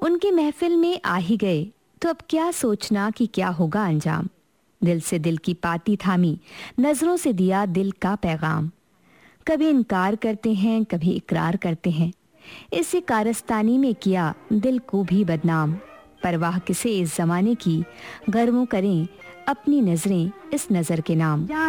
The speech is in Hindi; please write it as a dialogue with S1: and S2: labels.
S1: उनकी महफिल में आ ही गए तो अब क्या सोचना कि क्या होगा अंजाम। दिल से दिल की पाती थामी, नजरों से दिया दिल का पैगाम। कभी इनकार करते हैं, कभी इकरार करते हैं, इसी कारस्तानी में किया दिल को भी बदनाम। परवाह किसे इस जमाने की, गर्वों करें अपनी नजरें इस नजर के नाम।